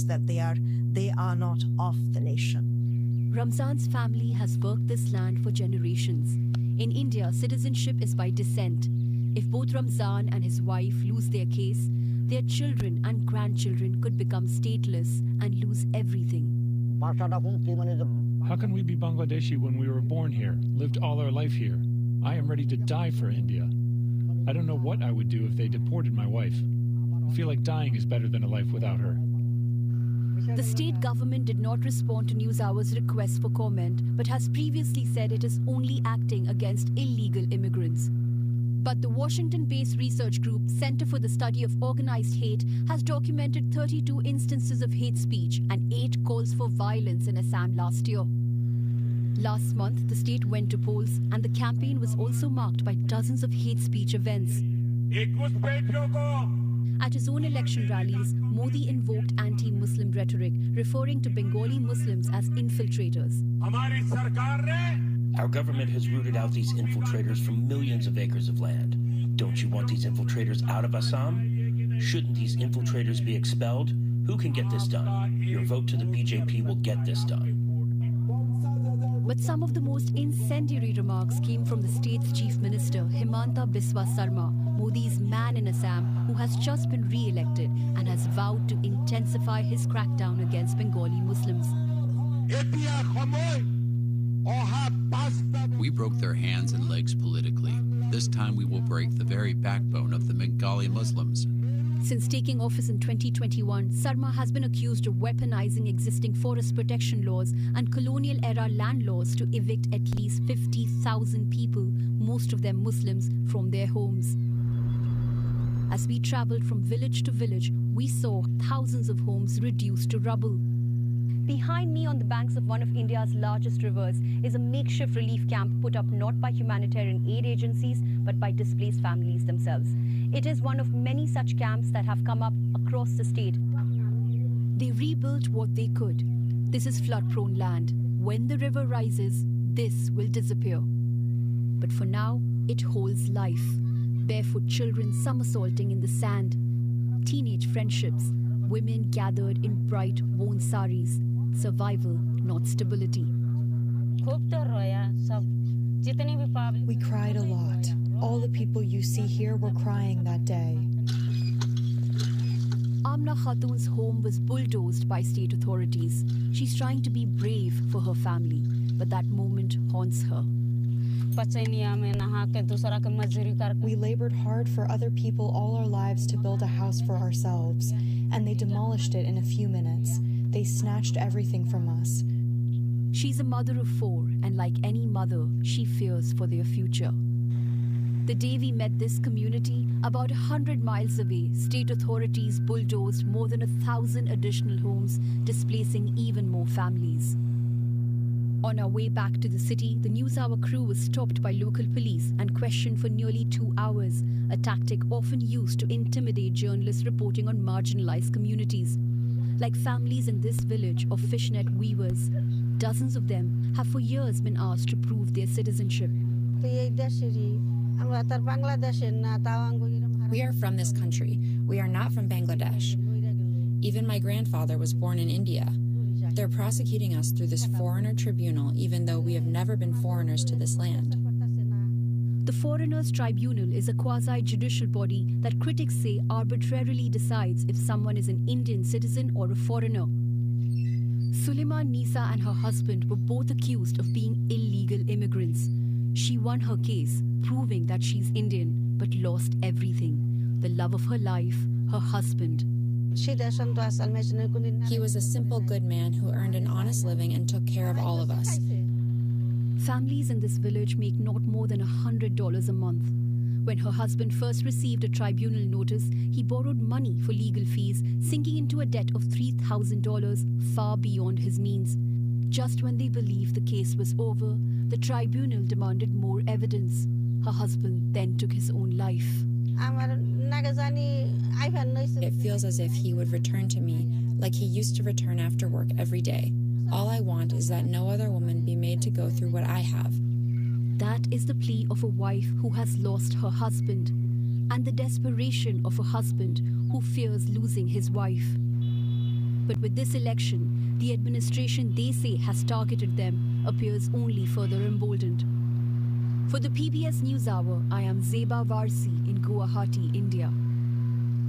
that they are not of the nation. Ramzan's family has worked this land for generations. In India, citizenship is by descent. If both Ramzan and his wife lose their case, their children and grandchildren could become stateless and lose everything. How can we be Bangladeshi when we were born here, lived all our life here? I am ready to die for India. I don't know what I would do if they deported my wife. I feel like dying is better than a life without her. The state government did not respond to NewsHour's request for comment, but has previously said it is only acting against illegal immigrants. But the Washington-based research group Center for the Study of Organized Hate has documented 32 instances of hate speech and 8 calls for violence in Assam last year. Last month, the state went to polls, and the campaign was also marked by dozens of hate speech events. At his own election rallies, Modi invoked anti-Muslim rhetoric, referring to Bengali Muslims as infiltrators. Our government has rooted out these infiltrators from millions of acres of land. Don't you want these infiltrators out of Assam? Shouldn't these infiltrators be expelled? Who can get this done? Your vote to the BJP will get this done. But some of the most incendiary remarks came from the state's chief minister, Himanta Biswa Sarma, Modi's man in Assam, who has just been re-elected and has vowed to intensify his crackdown against Bengali Muslims. We broke their hands and legs politically. This time we will break the very backbone of the Bengali Muslims. Since taking office in 2021, Sarma has been accused of weaponizing existing forest protection laws and colonial-era land laws to evict at least 50,000 people, most of them Muslims, from their homes. As we traveled from village to village, we saw thousands of homes reduced to rubble. Behind me on the banks of one of India's largest rivers is a makeshift relief camp put up not by humanitarian aid agencies but by displaced families themselves. It is one of many such camps that have come up across the state. They rebuilt what they could. This is flood-prone land. When the river rises, this will disappear. But for now, it holds life. Barefoot children somersaulting in the sand. Teenage friendships. Women gathered in bright, worn saris. Survival, not stability. We cried a lot. All the people you see here were crying that day. Amna Khatun's home was bulldozed by state authorities. She's trying to be brave for her family, but that moment haunts her. We labored hard for other people all our lives to build a house for ourselves, and they demolished it in a few minutes. They snatched everything from us. She's a mother of 4, and like any mother, she fears for their future. The day we met this community, about 100 miles away, state authorities bulldozed more than 1,000 additional homes, displacing even more families. On our way back to the city, the NewsHour crew was stopped by local police and questioned for nearly 2 hours, a tactic often used to intimidate journalists reporting on marginalized communities. Like families in this village of fishnet weavers, dozens of them have for years been asked to prove their citizenship. We are from this country. We are not from Bangladesh. Even my grandfather was born in India. They're prosecuting us through this foreigner tribunal, even though we have never been foreigners to this land. The Foreigners Tribunal is a quasi-judicial body that critics say arbitrarily decides if someone is an Indian citizen or a foreigner. Suleiman Nisa and her husband were both accused of being illegal immigrants. She won her case, proving that she's Indian, but lost everything. The love of her life, her husband. He was a simple, good man who earned an honest living and took care of all of us. Families in this village make not more than $100 a month. When her husband first received a tribunal notice, he borrowed money for legal fees, sinking into a debt of $3,000, far beyond his means. Just when they believed the case was over, the tribunal demanded more evidence. Her husband then took his own life. It feels as if he would return to me like he used to return after work every day. All I want is that no other woman be made to go through what I have. That is the plea of a wife who has lost her husband, and the desperation of a husband who fears losing his wife. But with this election, the administration they say has targeted them appears only further emboldened. For the PBS NewsHour, I am Zeba Varsi in Guwahati, India.